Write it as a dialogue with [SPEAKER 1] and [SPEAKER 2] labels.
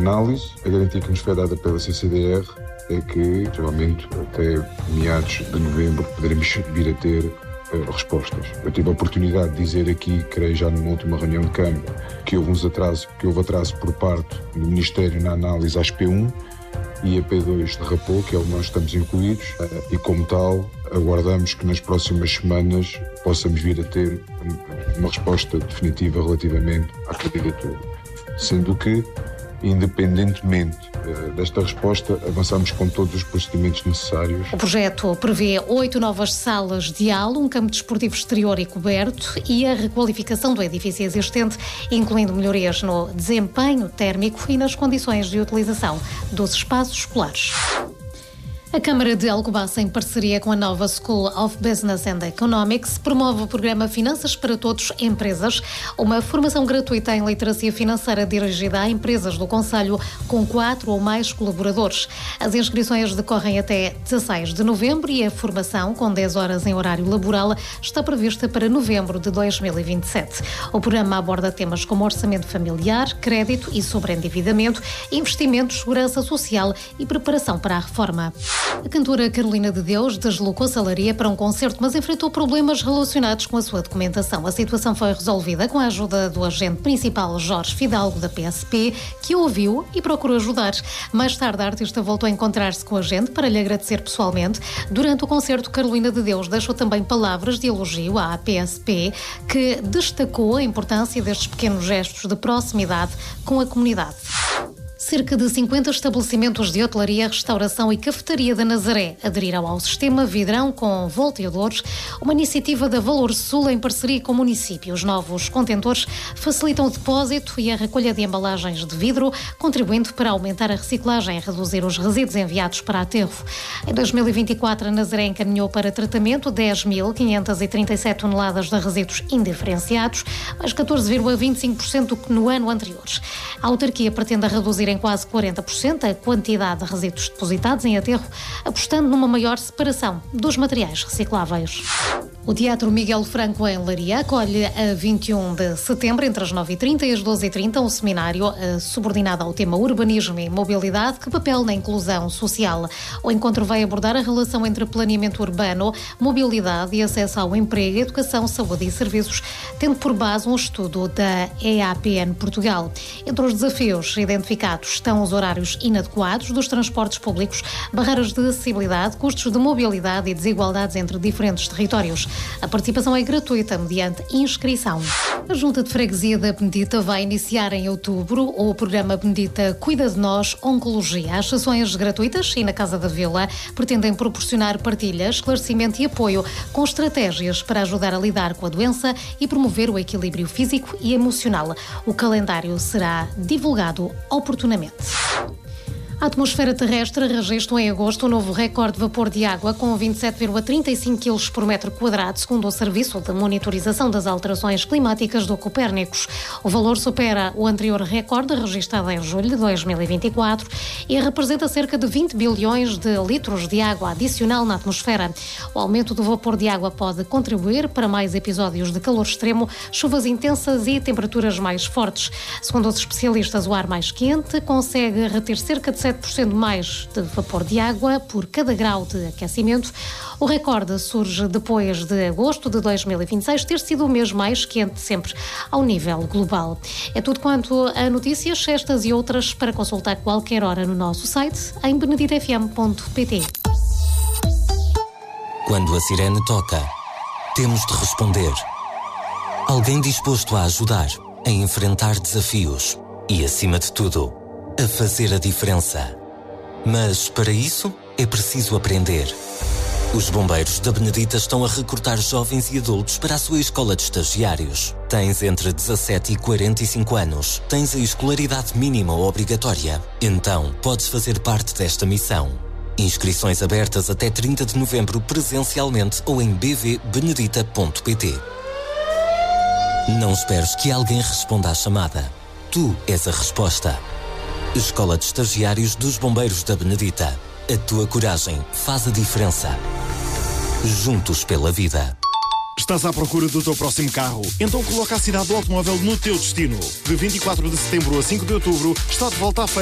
[SPEAKER 1] análise, a garantia que nos foi dada pela CCDR é que, provavelmente, até meados de novembro, poderemos vir a ter respostas. Eu tive a oportunidade de dizer aqui, creio já numa última reunião de Câmara, que houve atraso por parte do Ministério na análise às P1 e a P2 derrapou, que é onde nós estamos incluídos, e como tal, aguardamos que nas próximas semanas possamos vir a ter uma resposta definitiva relativamente à candidatura. Sendo que, independentemente desta resposta, avançamos com todos os procedimentos necessários.
[SPEAKER 2] O projeto prevê 8 novas salas de aula, um campo desportivo exterior e coberto e a requalificação do edifício existente, incluindo melhorias no desempenho térmico e nas condições de utilização dos espaços escolares. A Câmara de Alcobaça, em parceria com a nova School of Business and Economics, promove o programa Finanças para Todos Empresas, uma formação gratuita em literacia financeira dirigida a empresas do concelho com 4 ou mais colaboradores. As inscrições decorrem até 16 de novembro e a formação, com 10 horas em horário laboral, está prevista para novembro de 2027. O programa aborda temas como orçamento familiar, crédito e sobreendividamento, investimentos, segurança social e preparação para a reforma. A cantora Carolina de Deus deslocou-se a Leiria para um concerto, mas enfrentou problemas relacionados com a sua documentação. A situação foi resolvida com a ajuda do agente principal Jorge Fidalgo, da PSP, que o ouviu e procurou ajudar. Mais tarde, a artista voltou a encontrar-se com a agente para lhe agradecer pessoalmente. Durante o concerto, Carolina de Deus deixou também palavras de elogio à PSP, que destacou a importância destes pequenos gestos de proximidade com a comunidade. Cerca de 50 estabelecimentos de hotelaria, restauração e cafetaria da Nazaré aderiram ao sistema Vidrão com volteadores, uma iniciativa da Valor Sul em parceria com o município. Os novos contentores facilitam o depósito e a recolha de embalagens de vidro, contribuindo para aumentar a reciclagem e reduzir os resíduos enviados para aterro. Em 2024, a Nazaré encaminhou para tratamento 10.537 toneladas de resíduos indiferenciados, mais 14,25% do que no ano anterior. A autarquia pretende reduzir em quase 40% a quantidade de resíduos depositados em aterro, apostando numa maior separação dos materiais recicláveis. O Teatro Miguel Franco, em Leiria, acolhe a 21 de setembro, entre as 9h30 e as 12h30, um seminário subordinado ao tema Urbanismo e Mobilidade, que papel na inclusão social. O encontro vai abordar a relação entre planeamento urbano, mobilidade e acesso ao emprego, educação, saúde e serviços, tendo por base um estudo da EAPN Portugal. Entre os desafios identificados estão os horários inadequados dos transportes públicos, barreiras de acessibilidade, custos de mobilidade e desigualdades entre diferentes territórios. A participação é gratuita mediante inscrição. A Junta de Freguesia da Benedita vai iniciar em outubro o programa Benedita Cuida de Nós Oncologia. As sessões gratuitas e na Casa da Vila pretendem proporcionar partilha, esclarecimento e apoio com estratégias para ajudar a lidar com a doença e promover o equilíbrio físico e emocional. O calendário será divulgado oportunamente. A atmosfera terrestre registrou em agosto um novo recorde de vapor de água com 27,35 kg por metro quadrado, segundo o Serviço de Monitorização das Alterações Climáticas do Copérnicos. O valor supera o anterior recorde registrado em julho de 2024 e representa cerca de 20 bilhões de litros de água adicional na atmosfera. O aumento do vapor de água pode contribuir para mais episódios de calor extremo, chuvas intensas e temperaturas mais fortes. Segundo os especialistas, o ar mais quente consegue reter cerca de 7% mais de vapor de água por cada grau de aquecimento. O recorde surge depois de agosto de 2026 ter sido o mês mais quente sempre ao nível global. É tudo quanto a notícias, estas e outras, para consultar qualquer hora no nosso site em beneditafm.pt.
[SPEAKER 3] Quando a sirene toca, temos de responder. Alguém disposto a ajudar, a enfrentar desafios e, acima de tudo, a fazer a diferença. Mas, para isso, é preciso aprender. Os bombeiros da Benedita estão a recrutar jovens e adultos para a sua escola de estagiários. Tens entre 17 e 45 anos. Tens a escolaridade mínima obrigatória. Então, podes fazer parte desta missão. Inscrições abertas até 30 de novembro presencialmente ou em bvbenedita.pt. Não esperes que alguém responda à chamada. Tu és a resposta. Escola de Estagiários dos Bombeiros da Benedita. A tua coragem faz a diferença. Juntos pela vida.
[SPEAKER 4] Estás à procura do teu próximo carro? Então coloca a cidade do automóvel no teu destino. De 24 de setembro a 5 de outubro está de volta à feira